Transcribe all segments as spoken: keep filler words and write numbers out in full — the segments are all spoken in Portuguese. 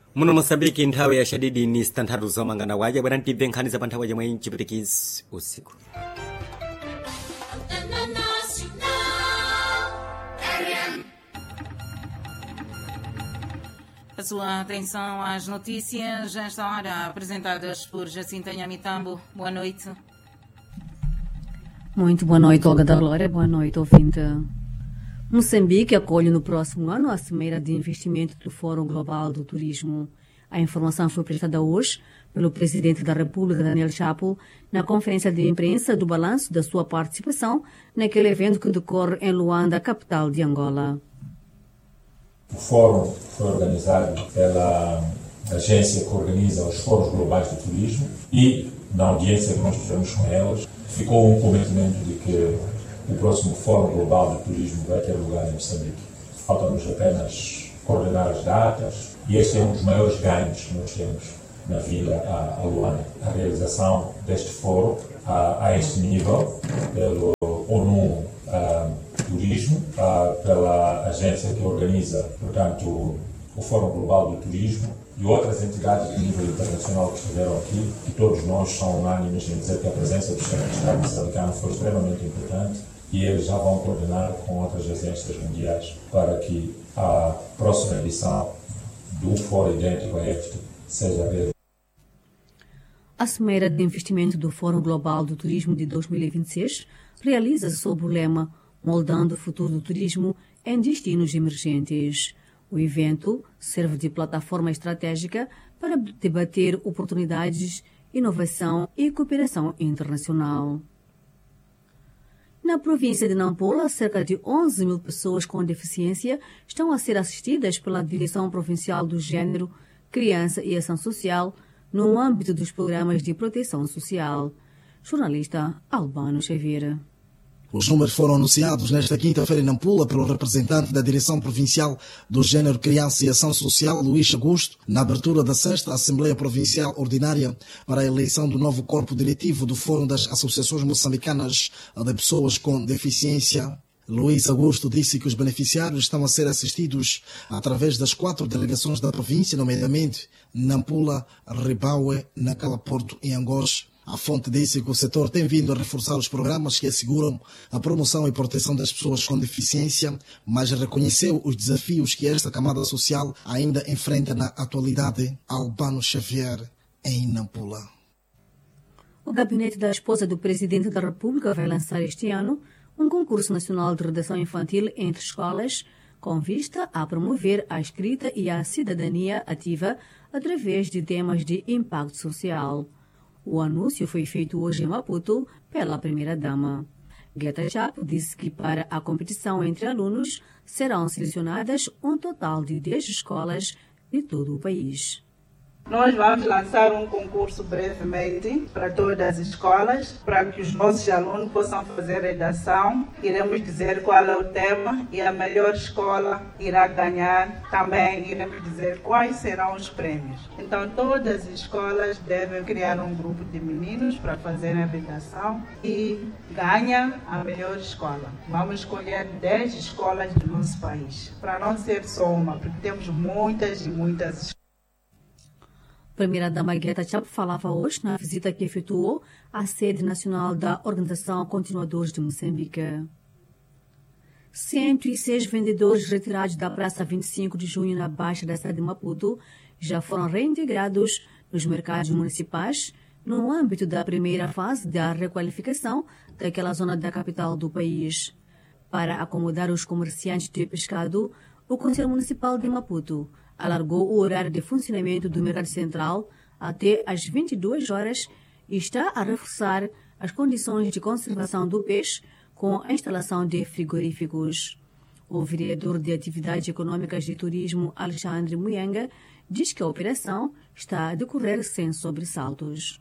muno Mosambiki nthawi ya shadidi ni stanthatu zomangana waja bwana ntibve nkhani za panthawi yomwe mchipwitikizi usiku. A sua atenção às notícias, já esta hora apresentadas por Jacinta Nhamitambo. Boa noite. Muito boa noite, Olga da Glória. Boa noite, ouvinte. Moçambique acolhe no próximo ano a Cimeira de Investimento do Fórum Global do Turismo. A informação foi prestada hoje pelo Presidente da República, Daniel Chapo, na conferência de imprensa do balanço da sua participação naquele evento que decorre em Luanda, capital de Angola. O fórum foi organizado pela agência que organiza os fóruns globais de turismo e, na audiência que nós tivemos com elas, ficou um comprometimento de que o próximo fórum global de turismo vai ter lugar em Moçambique. Falta-nos apenas coordenar as datas e este é um dos maiores ganhos que nós temos na vinda a, a Luanda. A realização deste fórum a, a este nível, pelo ONU a, Turismo, a, pela agência que organiza, portanto, o, o Fórum Global do Turismo e outras entidades de nível internacional que estiveram aqui, e todos nós são unânimes em dizer que a presença do chefe de Estado moçambicano foi extremamente importante e eles já vão coordenar com outras agências mundiais para que a próxima edição do fórum idêntico a este seja realizada. A Cimeira de Investimento do Fórum Global do Turismo de dois mil e vinte e seis realiza-se sob o lema Moldando o Futuro do Turismo em Destinos Emergentes. O evento serve de plataforma estratégica para debater oportunidades, inovação e cooperação internacional. Na província de Nampula, cerca de onze mil pessoas com deficiência estão a ser assistidas pela Direção Provincial do Gênero, Criança e Ação Social no âmbito dos programas de proteção social. Jornalista Albano Xavier. Os números foram anunciados nesta quinta-feira em Nampula pelo representante da Direção Provincial do Gênero, Criança e Ação Social, Luís Augusto, na abertura da sexta Assembleia Provincial Ordinária para a eleição do novo corpo diretivo do Fórum das Associações Moçambicanas de Pessoas com Deficiência. Luís Augusto disse que os beneficiários estão a ser assistidos através das quatro delegações da província, nomeadamente Nampula, Ribaue, Nacala Porto e Angós. A fonte disse que o setor tem vindo a reforçar os programas que asseguram a promoção e proteção das pessoas com deficiência, mas reconheceu os desafios que esta camada social ainda enfrenta na atualidade. Albano Xavier, em Nampula. O gabinete da esposa do Presidente da República vai lançar este ano um concurso nacional de redação infantil entre escolas com vista a promover a escrita e a cidadania ativa através de temas de impacto social. O anúncio foi feito hoje em Maputo pela primeira-dama. Guetta Chapo disse que para a competição entre alunos serão selecionadas um total de dez escolas de todo o país. Nós vamos lançar um concurso brevemente para todas as escolas, para que os nossos alunos possam fazer redação. Iremos dizer qual é o tema e a melhor escola irá ganhar. Também iremos dizer quais serão os prêmios. Então, todas as escolas devem criar um grupo de meninos para fazerem a redação e ganha a melhor escola. Vamos escolher dez escolas do nosso país, para não ser só uma, porque temos muitas e muitas escolas. A primeira-dama Guetta Chapo falava hoje na visita que efetuou à sede nacional da Organização Continuadores de Moçambique. cento e seis vendedores retirados da Praça vinte e cinco de junho na Baixa da cidade de Maputo já foram reintegrados nos mercados municipais no âmbito da primeira fase da requalificação daquela zona da capital do país. Para acomodar os comerciantes de pescado, o Conselho Municipal de Maputo alargou o horário de funcionamento do Mercado Central até às vinte e duas horas e está a reforçar as condições de conservação do peixe com a instalação de frigoríficos. O vereador de Atividades Econômicas de Turismo, Alexandre Muyanga, diz que a operação está a decorrer sem sobressaltos.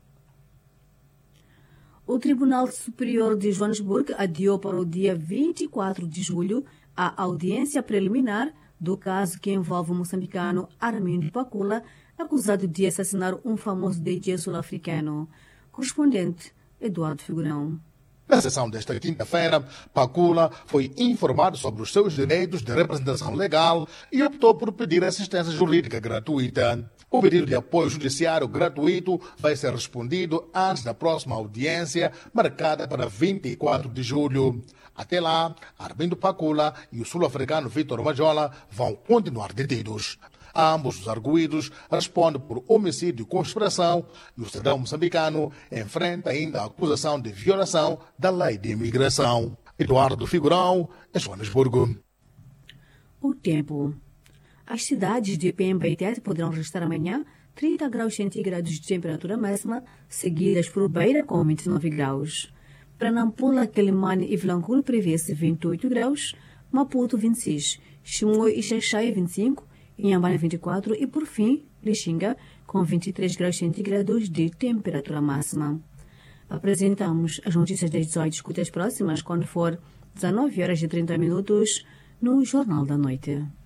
O Tribunal Superior de Joanesburgo adiou para o dia vinte e quatro de julho a audiência preliminar do caso que envolve o moçambicano Armindo Pacula, acusado de assassinar um famoso D J sul-africano. Correspondente Eduardo Figurão. Na sessão desta quinta-feira, Pacula foi informado sobre os seus direitos de representação legal e optou por pedir assistência jurídica gratuita. O pedido de apoio judiciário gratuito vai ser respondido antes da próxima audiência, marcada para vinte e quatro de julho. Até lá, Armindo Pacula e o sul-africano Vitor Majola vão continuar detidos. Ambos os arguidos respondem por homicídio e conspiração e o cidadão moçambicano enfrenta ainda a acusação de violação da lei de imigração. Eduardo Figurão, em Joanesburgo. O tempo. As cidades de Pemba e Tete poderão registrar amanhã trinta graus centígrados de temperatura máxima, seguidas por Beira com vinte e nove graus. Para Nampula, Quelimane e Vilanculo prevê-se vinte e oito graus, Maputo vinte e seis, Chimoio e Xaixai vinte e cinco, Inhambane vinte e quatro e, por fim, Lixinga com vinte e três graus centígrados de temperatura máxima. Apresentamos as notícias das dezoito. Escute as próximas quando for dezenove horas e trinta minutos no Jornal da Noite.